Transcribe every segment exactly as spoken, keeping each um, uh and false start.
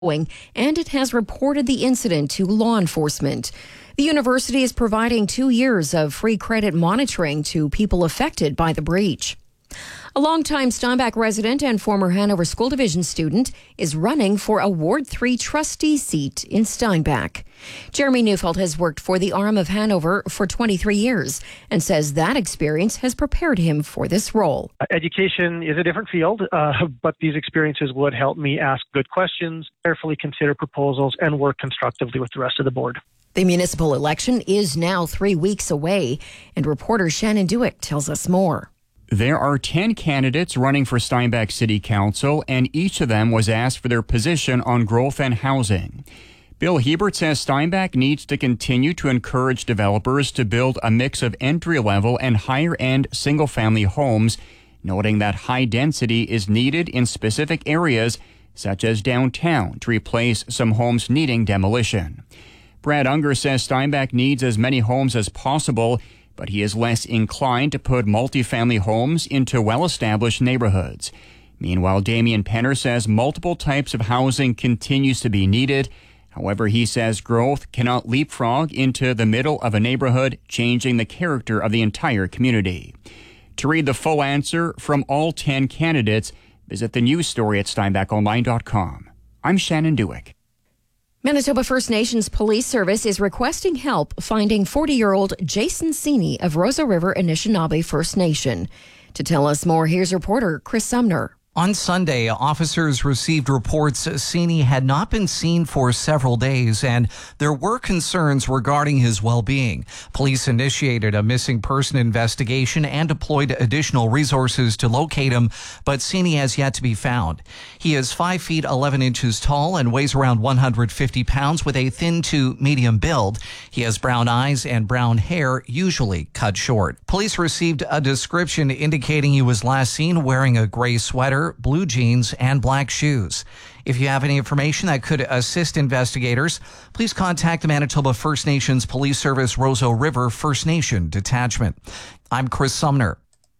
and it has reported the incident to law enforcement. The university is providing two years of free credit monitoring to people affected by the breach. A longtime Steinbach resident and former Hanover School Division student is running for a Ward three trustee seat in Steinbach. Jeremy Neufeld has worked for the arm of Hanover for twenty-three years and says that experience has prepared him for this role. Education is a different field, uh, but these experiences would help me ask good questions, carefully consider proposals, and work constructively with the rest of the board. The municipal election is now three weeks away, and reporter Shannon Dewick tells us more. There are ten candidates running for Steinbach City Council, and each of them was asked for their position on growth and housing. Bill Hebert says Steinbach needs to continue to encourage developers to build a mix of entry-level and higher-end single-family homes, noting that high density is needed in specific areas, such as downtown, to replace some homes needing demolition. Brad Unger says Steinbach needs as many homes as possible, but he is less inclined to put multifamily homes into well-established neighborhoods. Meanwhile, Damian Penner says multiple types of housing continues to be needed. However, he says growth cannot leapfrog into the middle of a neighborhood, changing the character of the entire community. To read the full answer from all ten candidates, visit the news story at steinbach online dot com. I'm Shannon Dewick. Manitoba First Nations Police Service is requesting help finding forty-year-old Jason Sini of Rosa River Anishinaabe First Nation. To tell us more, here's reporter Chris Sumner. On Sunday, officers received reports Sini had not been seen for several days, and there were concerns regarding his well-being. Police initiated a missing person investigation and deployed additional resources to locate him, but Sini has yet to be found. He is five feet eleven inches tall and weighs around one hundred fifty pounds with a thin to medium build. He has brown eyes and brown hair, usually cut short. Police received a description indicating he was last seen wearing a gray sweater, blue jeans, and black shoes. If you have any information that could assist investigators, please contact the Manitoba First Nations Police Service Roseau River First Nation Detachment. I'm Chris Sumner.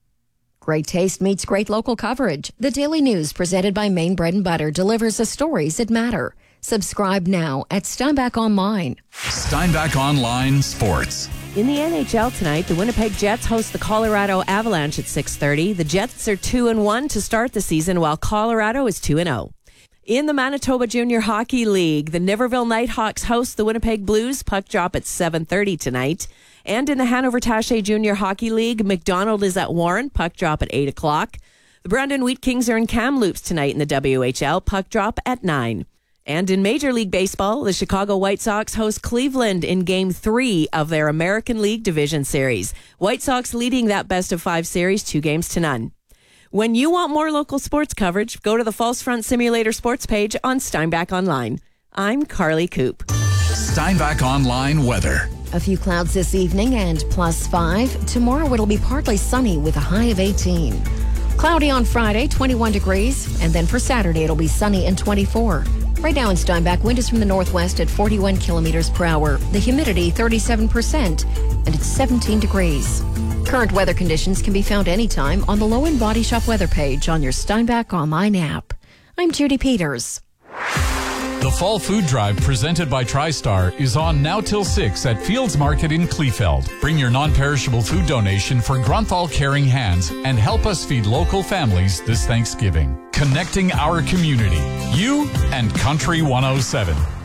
Great taste meets great local coverage. The Daily News, presented by Maine Bread and Butter, delivers the stories that matter. Subscribe now at Steinbach Online. Steinbach Online Sports. In the N H L tonight, the Winnipeg Jets host the Colorado Avalanche at six thirty. The Jets are two and one to start the season, while Colorado is two and oh. In the Manitoba Junior Hockey League, the Niverville Nighthawks host the Winnipeg Blues. Puck drop at seven thirty tonight. And in the Hanover Taché Junior Hockey League, McDonald is at Warren. Puck drop at eight o'clock. The Brandon Wheat Kings are in Kamloops tonight in the W H L. Puck drop at nine. And in Major League Baseball, the Chicago White Sox host Cleveland in Game three of their American League Division Series. White Sox leading that best of five series two games to none. When you want more local sports coverage, go to the False Front Simulator sports page on Steinbach Online. I'm Carly Coop. Steinbach Online weather. A few clouds this evening and plus five. Tomorrow it'll be partly sunny with a high of eighteen. Cloudy on Friday, twenty-one degrees. And then for Saturday, it'll be sunny and twenty-four. Right now in Steinbach, wind is from the northwest at forty-one kilometers per hour. The humidity, thirty-seven percent, and it's seventeen degrees. Current weather conditions can be found anytime on the Low End Body Shop weather page on your Steinbach Online app. I'm Judy Peters. The Fall Food Drive presented by TriStar is on now till six at Fields Market in Kleefeld. Bring your non-perishable food donation for Grunthal Caring Hands and help us feed local families this Thanksgiving. Connecting our community. You and Country one oh seven.